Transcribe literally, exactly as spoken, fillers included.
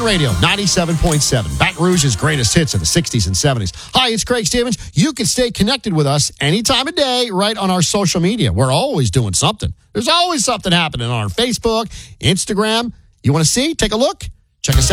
Radio, ninety-seven point seven. Baton Rouge's greatest hits of the sixties and seventies. Hi, it's Craig Stevens. You can stay connected with us any time of day right on our social media. We're always doing something. There's always something happening on our Facebook, Instagram. You want to see? Take a look. Check us out.